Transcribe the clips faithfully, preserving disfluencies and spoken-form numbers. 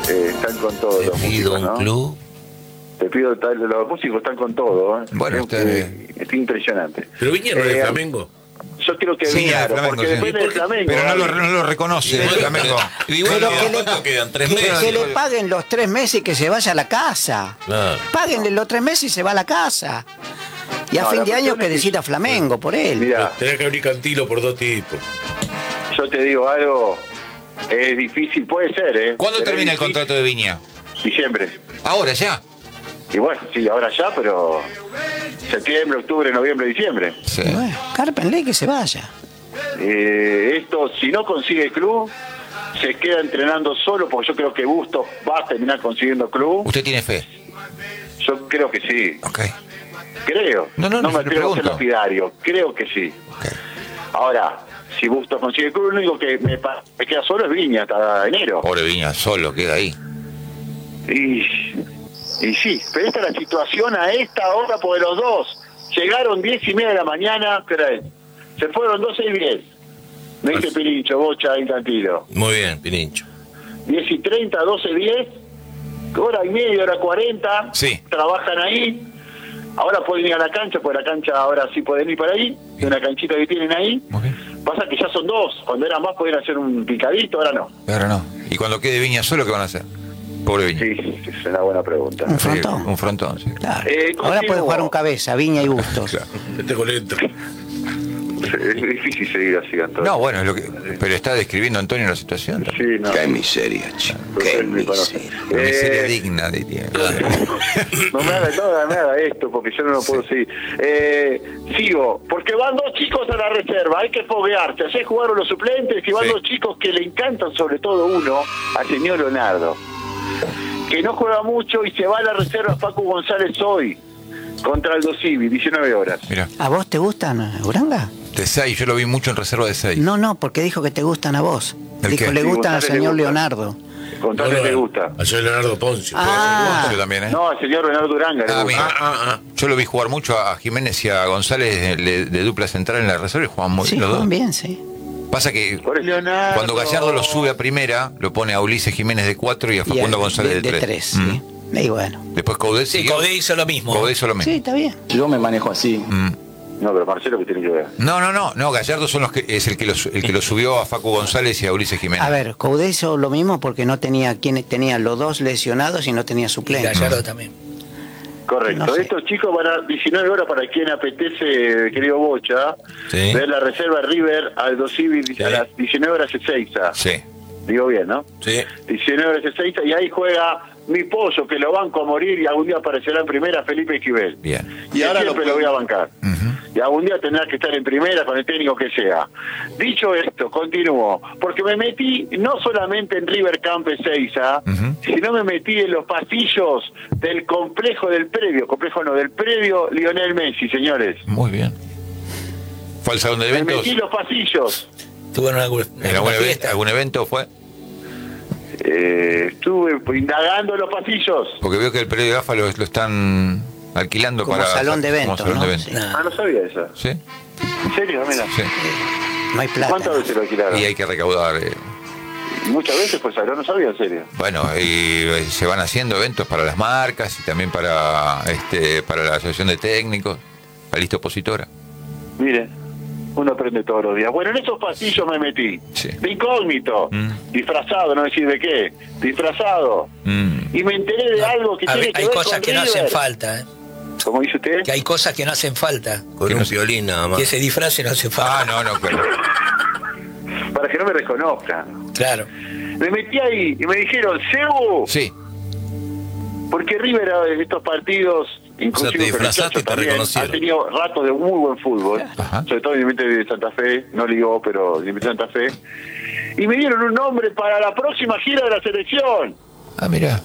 eh, están con todo. Te los pido músicos, un ¿no? club. Te pido, tal, los músicos están con todo. ¿eh? Bueno, es, usted- eh, es impresionante. Pero Viña no es Eh, de Flamengo. Yo creo que Sí, Viña, de Flamengo, porque sí. depende del Flamengo. Pero no lo, ¿vale? no lo reconoce, Pero- Flamengo. Y bueno, Pero que le- ¿cuánto quedan? ¿Tres Que, meses? que le paguen los tres meses y que se vaya a la casa. Claro. Páguenle los tres meses y se va a la casa. Y a No, fin la de año cuestión que es que- decida Flamengo por él. Mira, Tenés que abrir Cantilo por dos tipos. yo te digo algo, es difícil, puede ser, ¿eh? ¿Cuándo Pero termina es el difícil. contrato de Viña? Diciembre. Ahora, ya. Y bueno, sí, ahora ya, pero septiembre, octubre, noviembre, diciembre. Sí. Y bueno, cárpenle que se vaya. Eh, esto, si no consigue club, se queda entrenando solo, porque yo creo que Bustos va a terminar consiguiendo club. ¿Usted tiene fe? Yo creo que sí, Ok. creo. No, no, no, me le atrevo a ser pregunto. lapidario, creo que sí. Ok. Ahora, si Bustos consigue club, lo único que me, pa- me queda solo es Viña hasta enero. Pobre Viña, solo queda ahí. Y, y sí, pero esta es la situación a esta hora, porque los dos llegaron diez y media de la mañana, pero se fueron doce y diez. Me dice Pirincho, Bocha, Infantilo. Muy bien, Pinincho. diez y treinta, doce, diez, hora y media, hora cuarenta, Sí. trabajan ahí. Ahora pueden ir a la cancha, porque la cancha ahora sí pueden ir para ahí, de una canchita que tienen ahí. Muy bien. Pasa que ya son dos, cuando eran más podían hacer un picadito, ahora no. Ahora no. ¿Y cuando quede Viña solo, qué van a hacer? Pobre Viña. Sí, es una buena pregunta. Un Sí, frontón. un frontón, sí. Claro. Eh, Ahora puede continúo. jugar un cabeza, Viña y Bustos. Claro. Este colento. Es difícil seguir así, Antonio. No, bueno, es lo que, pero está describiendo Antonio la situación. Sí, no. Qué miseria, chico. Usted Qué me conoce. miseria. Una miseria Eh, digna, diría. No me haga, no me haga esto, porque yo no lo puedo seguir. Eh, sigo, porque van dos chicos a la reserva, hay que foguearse. Ayer jugaron los suplentes y van Sí. dos chicos que le encantan, sobre todo uno, al señor Leonardo, que no juega mucho y se va a la reserva Facu González hoy, contra el Dosivi, diecinueve horas. Mira, ¿A vos te gustan, Uranga? de seis, yo lo vi mucho en reserva de seis. No, no, porque dijo que te gustan a vos. ¿El Dijo, qué? le Sí, gustan al González le señor gusta. Leonardo. Contale que te gusta. Ayer Leonardo Poncio. Ah. Yo también, ¿eh? No, al señor Leonardo Duranga le Ah, gusta. mira. Ah, ah, ah. Yo lo vi jugar mucho a Jiménez y a González de, de dupla central en la reserva y jugaban muy Sí, bien los juegan dos. bien, sí. Pasa que Por eso- Leonardo. cuando Gallardo lo sube a primera, lo pone a Ulises Jiménez de cuatro y a Y Facundo a- González de, de, tres. tres, Mm. sí. Y bueno. Después Coudet Sí, siguió. Coudet hizo lo mismo. Coudet hizo lo mismo. Sí, está bien. Yo me manejo así. Mm. No, pero Marcelo, que tiene que ver? No, no, no, no, Gallardo son los que, es el que, lo, su- el que lo subió a Facu González y a Ulises Jiménez. A ver, Coudet hizo lo mismo porque no tenía quien tenía los dos lesionados y no tenía Y suplente. Gallardo también. Correcto. No sé. Estos chicos van a diecinueve horas para quien apetece, querido Bocha, Sí. ver la reserva River al Dosivi Sí. a las diecinueve horas Ezeiza. Sí. Digo bien, ¿no? Sí. diecinueve horas Ezeiza y ahí juega mi pollo, que lo banco a morir y algún día aparecerá en primera Felipe Esquivel. Bien. Y ahora siempre lo voy a bancar. Ujú. Y algún día tendrá que estar en primera con el técnico que sea. Dicho esto, continúo. Porque me metí no solamente en River Camp Ezeiza, Ujú. sino me metí en los pasillos del complejo del predio, complejo no, del predio Lionel Messi, señores. Muy bien. ¿Fue al salón de Me eventos? metí en los pasillos. ¿Tuvo una, ¿En algún, una evento, fiesta? algún evento fue? Eh, estuve indagando en los pasillos. Porque veo que el predio de Gafa lo, lo están alquilando Como para... salón de como eventos, salón ¿no? de eventos. Sí. No. Ah, no sabía eso. ¿Sí? ¿En serio? Mira. Sí. No hay plata. ¿Cuántas veces lo alquilaron? Y hay que recaudar. eh. Muchas veces, pues, no sabía, en serio. Bueno, y eh, se van haciendo eventos para las marcas y también para este para la asociación de técnicos, la lista opositora. Mire, uno aprende todos los días. Bueno, en esos pasillos me metí. Sí. De incógnito. Mm. Disfrazado, no decir de qué. Disfrazado. Mm. Y me enteré de algo que A tiene ver, que hay ver cosas con que no River. hacen falta, ¿eh? ¿Cómo dice usted? Que hay cosas que no hacen falta. Con un violín nada más. Que ese disfraz no hace falta. Ah, no, no, claro. Para que no me reconozcan. Claro. Me metí ahí y me dijeron, Sebu, Sí, porque River en estos partidos, inclusive O sea, te con el disfrazaste Chacho y te también, ha reconocieron. tenido ratos de muy buen fútbol, Ajá. sobre todo Independiente de Santa Fe, no ligó, pero Independiente de Santa Fe, y me dieron un nombre para la próxima gira de la selección. ah, mira.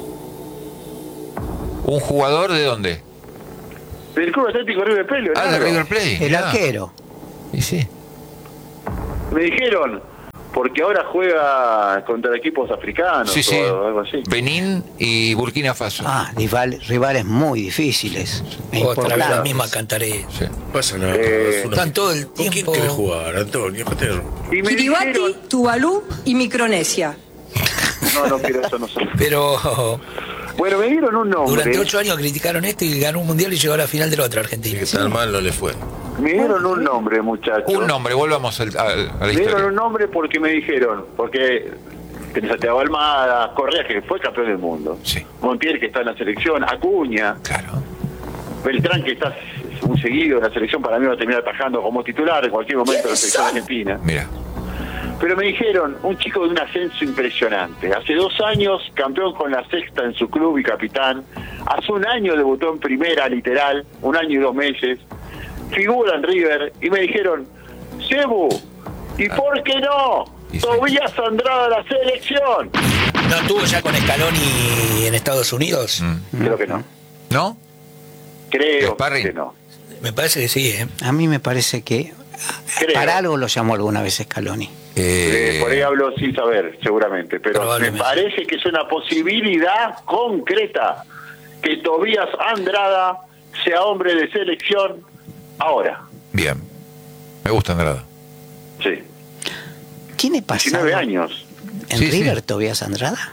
¿Un jugador de dónde? Del Club Atlético River Plate, Ah, de Leonardo. River Plate. El mirá. arquero. Y sí. Me dijeron, porque ahora juega contra equipos africanos Sí, sí. o algo así. Benín y Burkina Faso. Ah, rival- rivales muy difíciles. e Otra vez la importantes. misma cantaré. Sí. No pasa nada. Eh, es una- Están todo el ¿Con quién tiempo- querés jugar, Antonio? Joder. Y me Kiribati, dijeron, Tuvalu y Micronesia. no, no quiero eso, no sé. Pero Bueno, me dieron un nombre. durante ocho años criticaron esto y ganó un mundial y llegó a la final del otro, Argentina. Que tal mal no le fue. Me dieron un nombre, muchachos. Un nombre, volvamos al- al- a la Me dieron historia. un nombre porque me dijeron, porque tenés a Thiago Almada, Correa, que fue campeón del mundo. Sí. Montiel, que está en la selección, Acuña, Claro. Beltrán, que está un seguido en la selección, para mí va a terminar atajando como titular en cualquier momento de la selección argentina. Mira. Pero me dijeron, un chico de un ascenso impresionante. Hace dos años, campeón con la sexta en su club y capitán. Hace un año debutó en primera, literal, un año y dos meses. Figura en River. Y me dijeron, Cebu, ¿y por qué no? Y sí. Tobías Andrada a la selección. ¿No estuvo ya con Scaloni en Estados Unidos? Mm. Creo que no. ¿No? Creo Sparring. que no. Me parece que sí, ¿eh? A mí me parece que Creo. para algo lo llamó alguna vez Scaloni. Eh, Eh, por ahí hablo sin saber, seguramente. Pero me Probablemente. parece que es una posibilidad concreta que Tobías Andrada sea hombre de selección ahora. Bien. Me gusta Andrada. Sí. ¿Tiene pasado diecinueve años. en Sí, sí. River Tobías Andrada?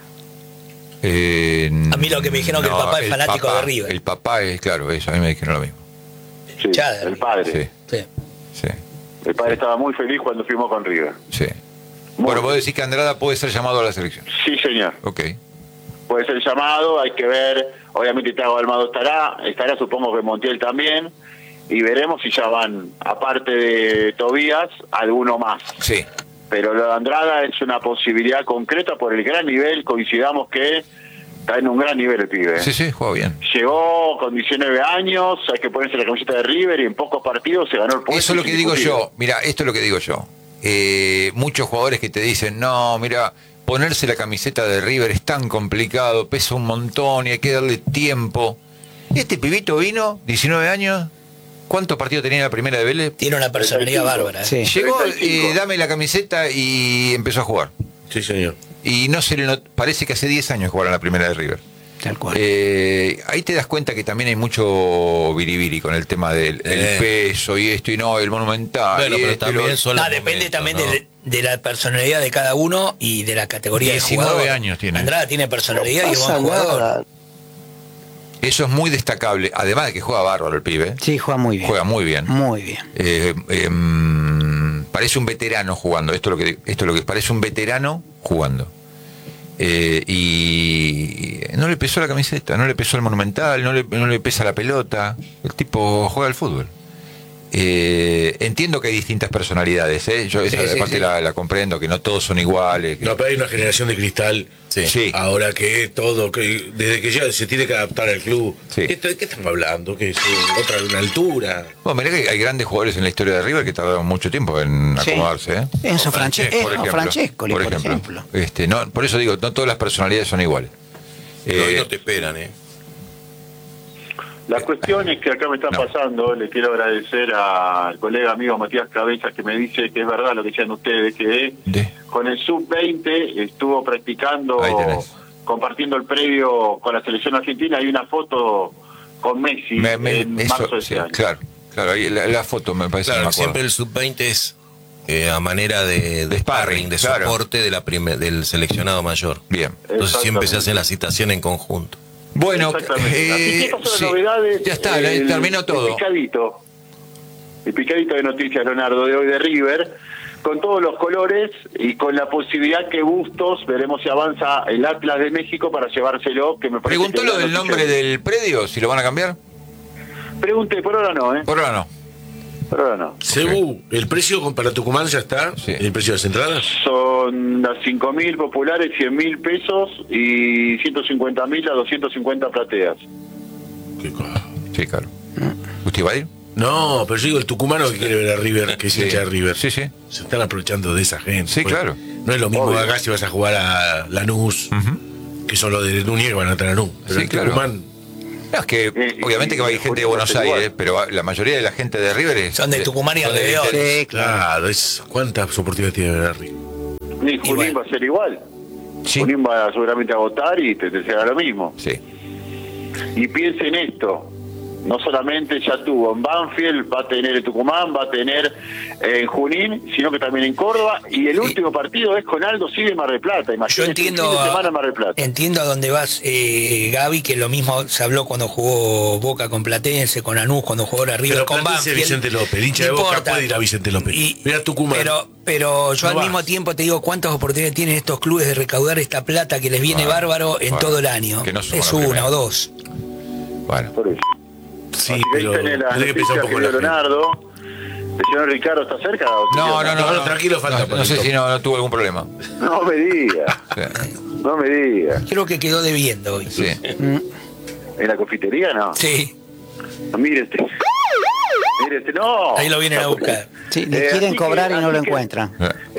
Eh, A mí lo que me dijeron que el papá es fanático papá- de River. El papá es, claro, eso, a mí me dijeron lo mismo. Sí, Hinchada de el River. padre. Sí, Sí. sí, El padre estaba muy feliz cuando firmó con River. sí. Muy Bueno, bien. vos decís que Andrada puede ser llamado a la selección. Sí, señor. Ok. Puede ser llamado, hay que ver. Obviamente Thiago Almada estará, estará supongo que Montiel también. Y veremos si ya van, aparte de Tobías, alguno más. Sí. Pero lo de Andrada es una posibilidad concreta por el gran nivel. Coincidamos que está en un gran nivel el pibe. ¿eh? Sí, sí, juega bien. Llegó con diecinueve años, hay que ponerse la camiseta de River y en pocos partidos se ganó el puesto. Eso es lo que digo indiscutible. yo. Mira, esto es lo que digo yo. Eh, muchos jugadores que te dicen, no, mira, ponerse la camiseta de River es tan complicado, pesa un montón y hay que darle tiempo. Este pibito vino, diecinueve años, ¿cuántos partidos tenía en la primera de Vélez? Tiene una personalidad treinta y cinco. bárbara. ¿eh? Sí. Llegó, treinta y cinco. eh, dame la camiseta y empezó a jugar. Sí, señor. Y no se le not- parece que hace diez años jugaron en la primera de River. Tal cual. Eh, ahí te das cuenta que también hay mucho biribiri con el tema del el Eh. peso y esto y no, el monumental. Bueno, y pero esto y lo también otro. son No, los depende momentos, también ¿no? de, de la personalidad de cada uno y de la categoría diecinueve de jugador. años tiene. Andrada tiene personalidad y es pasa buen jugador. nada. Eso es muy destacable, además de que juega bárbaro el pibe. Sí, juega muy bien. Juega muy bien. Muy bien. Eh, eh, mm, parece un veterano jugando. Esto es lo que esto es lo que parece un veterano jugando. Eh, y no le pesó la camiseta, no le pesó el monumental, no le, no le pesa la pelota. El tipo juega al fútbol. Eh, entiendo que hay distintas personalidades, ¿eh? Yo esa Sí, sí, parte sí. La, la comprendo, que no todos son iguales. que- No, pero hay una generación de cristal. Sí. Sí. Ahora que todo, que desde que ya se tiene que adaptar al club. Sí. ¿Qué, qué estamos hablando? Que es eh, otra una altura. Bueno, mirá que hay grandes jugadores en la historia de River que tardaron mucho tiempo en Sí. acomodarse, ¿eh? Enzo O Francesco, Francesco, por ejemplo, Francescoli, por ejemplo. Este, no, por eso digo, no todas las personalidades son iguales. Pero hoy Eh, no te esperan, ¿eh? La cuestión es que acá me está No. pasando, le quiero agradecer al colega amigo Matías Cabezas que me dice que es verdad lo que decían ustedes, que de- con el sub veinte estuvo practicando, Ahí tenés. compartiendo el previo con la selección argentina. Hay una foto con Messi me- me- en eso, marzo de sí, este año. claro, claro, ahí la, la foto me parece que Claro, me acuerdo. siempre el sub veinte es eh, a manera de, de De sparring, sparring, de claro. soporte de la prime- del seleccionado mayor. Bien. Entonces siempre se Exactamente. hace la citación en conjunto. Bueno, Exactamente. Así que eh, estas son sí, las novedades. ya está, El- terminó todo. El picadito. El picadito de noticias, Leonardo, de hoy de River, con todos los colores y con la posibilidad que Bustos, veremos si avanza el Atlas de México para llevárselo, que me parece Preguntó que lo es la del noticia. nombre del predio, si lo van a cambiar. Pregunté, por ahora no, ¿eh? Por ahora no. Por ahora no. Cebu, ¿el precio con- para Tucumán ya está? Sí. ¿El precio de las entradas? Son las cinco mil populares, cien mil pesos y ciento cincuenta mil a doscientos cincuenta plateas. Qué cosa. Sí, claro. ¿Usted va a ir? No, pero yo digo el tucumano que quiere ver a River, que es Sí. hincha de River. Sí, sí. Se están aprovechando de esa gente. Sí, pues. claro. No es lo mismo Obvio. acá si vas a jugar a Lanús, Ujú. que son los de Núñez que van a estar a Lanús. Pero Sí, en claro. Tucumán, No, es que Eh, obviamente y- que va a y ir gente de Junín Buenos va a ser Aires, igual. pero la mayoría de la gente de River es... Son de Tucumán y alrededor. Sí, claro. claro, es, ¿cuántas oportunidades tiene de ver a River? Y Junín bueno. va a ser igual. Sí, Junín va seguramente a votar y te, te será lo mismo. sí. Y piensen esto, no solamente ya tuvo en Banfield, va a tener en Tucumán, va a tener en Junín, sino que también en Córdoba, y el Sí. último partido es con Aldo Civi en Mar del Plata. Yo Imagínate, entiendo, un fin de semana en Mar del Plata. entiendo a dónde vas, eh, Gaby, que lo mismo se habló cuando jugó Boca con Platense, con Lanús, cuando jugó ahora River Pero con Platense, Banfield. Vicente López, el hincha No de Boca importa. puede ir a Vicente López. Y- Mira Tucumán. Pero, pero yo No al vas. mismo tiempo te digo cuántas oportunidades tienen estos clubes de recaudar esta plata que les viene Bueno, bárbaro en bueno, todo el año. que no somos Es los una primeros. o dos. Bueno, Por eso. Sí, Así que ahí pero tenés las tenés que pensar un noticias poco que en la dio gente. Leonardo. ¿El señor Ricardo está cerca? no, no, no, No, no, tranquilo, falta no, para no el sé top. si no, no tuvo algún problema. No me diga, Sí, no me diga. Creo que quedó debiendo hoy. sí. ¿En la confitería no? Sí, Mire este. Mire este, no. ahí lo vienen a buscar. Sí, le Eh, quieren así cobrar que- y no lo así que- encuentran.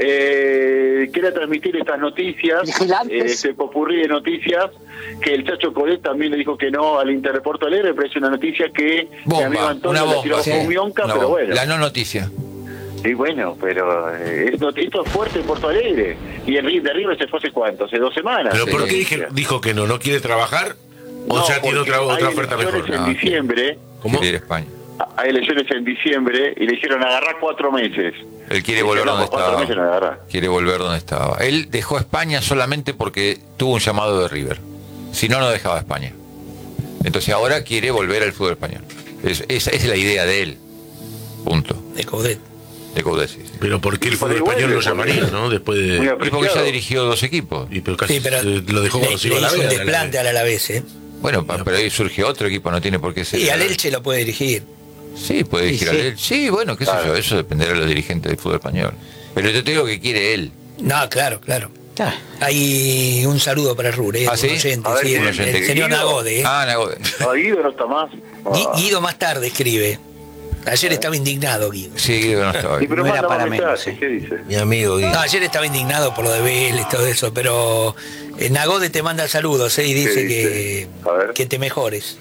Eh, quiero transmitir estas noticias, Vigilantes. este popurrí de noticias, que el Chacho Colet también le dijo que no al Interreporto Alegre, pero es una noticia que mi amigo Bomba, Antonio una le tiró bomba. como sí. mionca, Una pero bomba. bueno. La no noticia. Y bueno, pero eh, es not- esto es fuerte en Porto Alegre. Y el Ri- de River se fue hace cuánto, hace dos semanas. ¿Pero Sí. por qué dije- dijo que no? ¿No quiere trabajar? ¿O No, ya tiene porque otra, otra hay oferta elecciones mejor? en No, diciembre, ¿Cómo? Quiere ir a España. hay elecciones en diciembre y le dijeron agarrar cuatro meses. Él quiere Le volver dijeron, donde "No, por cuatro meses no estaba. agarrás". Quiere volver donde estaba. Él dejó España solamente porque tuvo un llamado de River. Si no, no dejaba España. Entonces ahora quiere volver al fútbol español. Es- esa es la idea de él. Punto. De Coudet. De Coudet, sí, sí. Pero ¿por qué el Y por fútbol ahí vuelve, español lo porque- llamaría, no? Después Muy de... Y porque ya apreciado. dirigió dos equipos. Y pero casi Sí, pero eh, lo dejó le, cuando se le iba a la hizo un B, a la desplante B. al Alavés, ¿eh? Bueno, pa- pero ahí surge otro equipo, no tiene por qué ser. Y al Elche lo puede dirigir. Sí, puede dirigir Sí, al sí. Elche. Sí, bueno, qué sé Claro. yo, eso dependerá de los dirigentes del fútbol español. Pero yo te digo que quiere él. No, claro, claro. Ah, Hay un saludo para Rur, ¿eh? ¿Ah, Un sí? oyente, A ver, sí, ¿quién el, es? ¿Un el señor oyente? Nagode, ¿eh? Ah, Nagode. No, Guido no está más. Gui- Ah. Guido más tarde escribe. Ayer estaba indignado, Guido. Sí, Guido no estaba Y ahí. pero No era manda para más menos, mensajes, sí. ¿qué dice? Mi amigo. No, ayer estaba indignado por lo de Vélez, todo eso, pero eh, Nagode te manda saludos, ¿eh? Y dice dice? que, A ver. que te mejores.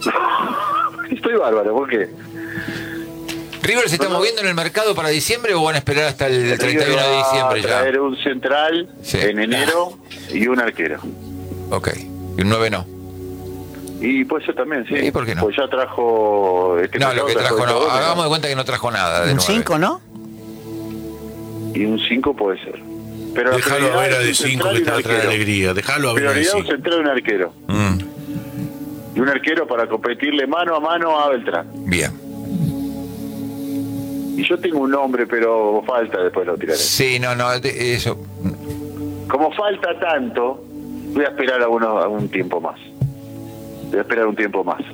Estoy bárbaro, ¿por qué? ¿River se está No, no. moviendo en el mercado para diciembre o van a esperar hasta el treinta y uno de Va a diciembre ya? traer un central Sí. en enero y un arquero. Ok. Y un nueve no. Y pues eso también, sí. ¿Y por qué no? Pues ya trajo... Este No, lo que mercado trajo no. todo, Hagamos de cuenta que no trajo nada. De un nueve. cinco, ¿no? Y un cinco puede ser. Pero la Déjalo a prioridad ver a es de un cinco central que y te un va a traer arquero. alegría. Déjalo a ver a de Prioridad un cinco. central y un arquero. Mm, Y un arquero para competirle mano a mano a Beltrán. bien. Y yo tengo un nombre, pero falta, después lo tiraré. Sí, no, no, de- eso. Como falta tanto, voy a esperar a, uno, a un tiempo más. Voy a esperar un tiempo más.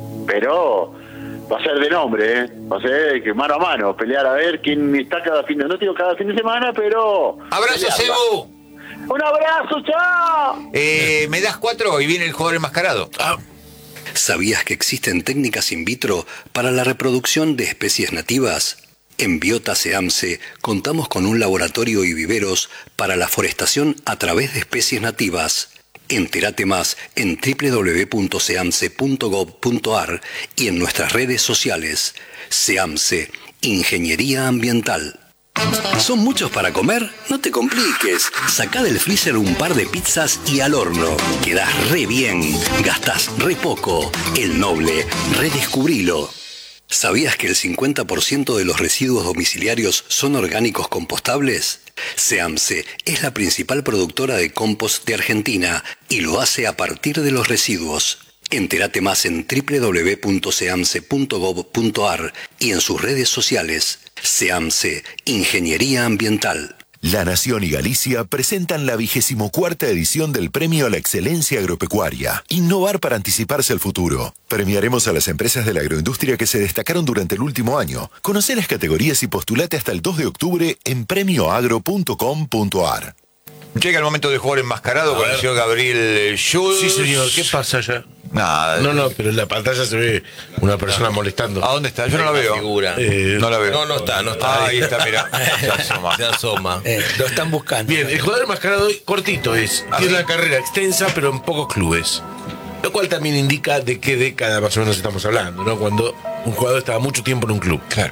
Pero va a ser de nombre, ¿eh? Va a ser que mano a mano, pelear a ver quién está cada fin de... No digo cada fin de semana, pero... ¡Abrazo, pelearla. Cebu! ¡Un abrazo, chao! Eh, ¿Me das cuatro y viene el jugador enmascarado? Ah, ¿Sabías que existen técnicas in vitro para la reproducción de especies nativas? En Biota Seamse contamos con un laboratorio y viveros para la forestación a través de especies nativas. Entérate más en doble u doble u doble u punto seamse punto gov punto ar y en nuestras redes sociales. Seamse, Ingeniería Ambiental. ¿Son muchos para comer? No te compliques. Sacá del freezer un par de pizzas y al horno. Quedás re bien. Gastás re poco. El Noble, redescubrilo. ¿Sabías que el cincuenta por ciento de los residuos domiciliarios son orgánicos compostables? Seamse es la principal productora de compost de Argentina y lo hace a partir de los residuos. Entérate más en doble u doble u doble u punto seamse punto gov punto ar y en sus redes sociales. Seamse, Ingeniería Ambiental. La Nación y Galicia presentan la vigésimo cuarta edición del Premio a la Excelencia Agropecuaria. Innovar para anticiparse al futuro. Premiaremos a las empresas de la agroindustria que se destacaron durante el último año. Conoce las categorías y postulate hasta el dos de octubre en premio agro punto com punto ar. Llega el momento de jugar enmascarado A con el ver. señor Gabriel Schultz. sí, señor. ¿Qué pasa ya? Nada. No, no, pero en la pantalla se ve una persona molestando. ¿A dónde está? Yo no la Hay una veo. figura. Eh, No la veo. No, no está, no está. Ah, ahí está, mira. Se asoma. Se asoma. Eh, lo están buscando. Bien, el jugador enmascarado hoy cortito es. A Tiene ver. una carrera extensa, pero en pocos clubes. Lo cual también indica de qué década más o menos estamos hablando, ¿no? Cuando un jugador estaba mucho tiempo en un club. Claro.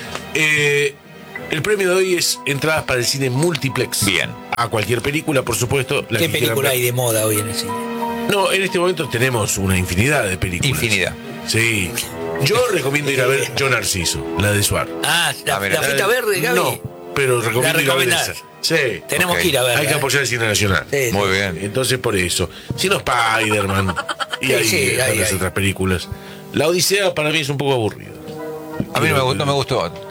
Eh, el premio de hoy es entradas para el cine multiplex. Bien. A cualquier película, por supuesto. la ¿Qué que quieran película ver. hay de moda hoy en el cine? No, en este momento tenemos una infinidad de películas. Infinidad. Sí. Yo recomiendo ir a ver Yo Narciso, la de Suar. Ah, la, Ah, mira. la fuiste a ver, Gaby. No, pero recomiendo ir a ver recomendás. esa. Sí. Tenemos Ok. que ir a verla. Hay que ¿eh? apoyar el cine nacional. Sí, sí. Muy bien. Entonces, por eso. Si no, Spider-Man. Y Sí, ahí sí, están ahí, las ahí. otras películas. La Odisea para mí es un poco aburrida. A mí no me, gustó- no me gustó.